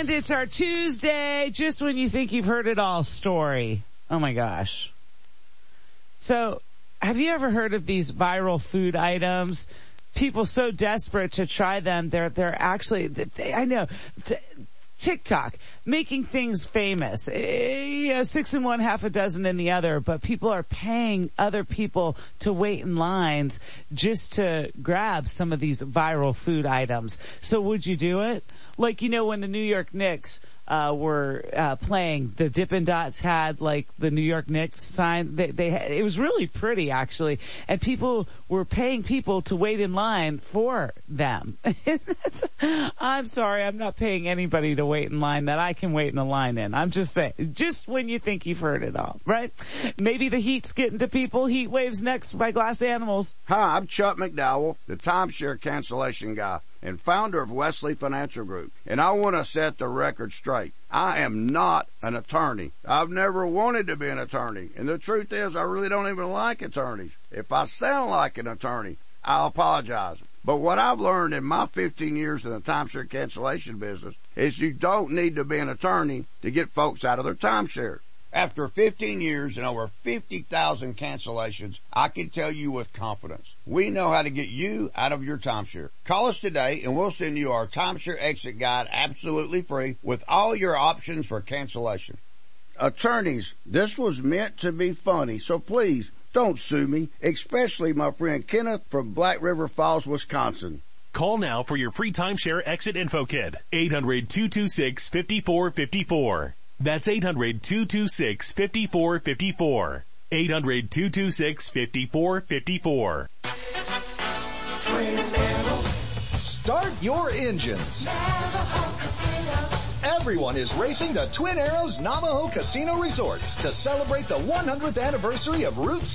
And it's our Tuesday, just when you think you've heard it all story. Oh my gosh. So, have you ever heard of these viral food items? People so desperate to try them, they're actually, I know, TikTok, making things famous. 6 in one, half a dozen in the other, but people are paying other people to wait in lines just to grab some of these viral food items. So would you do it? Like, when the New York Knicks were playing, the Dippin' Dots had like the New York Knicks sign. It was really pretty actually, and people were paying people to wait in line for them. I'm sorry, I'm not paying anybody to wait in line that I can wait in a line in. I'm just saying, just when you think you've heard it all, right? Maybe the heat's getting to people. Heat Waves next by Glass Animals. Hi, I'm Chuck McDowell, the timeshare cancellation guy and founder of Wesley Financial Group. And I want to set the record straight. I am not an attorney. I've never wanted to be an attorney. And the truth is, I really don't even like attorneys. If I sound like an attorney, I'll apologize. But what I've learned in my 15 years in the timeshare cancellation business is you don't need to be an attorney to get folks out of their timeshare. After 15 years and over 50,000 cancellations, I can tell you with confidence, we know how to get you out of your timeshare. Call us today and we'll send you our timeshare exit guide absolutely free with all your options for cancellation. Attorneys, this was meant to be funny, so please don't sue me, especially my friend Kenneth from Black River Falls, Wisconsin. Call now for your free timeshare exit info kit. 800-226-5454. That's 800-226-5454. 800-226-5454. Start your engines. Everyone is racing to Twin Arrows Navajo Casino Resort to celebrate the 100th anniversary of Route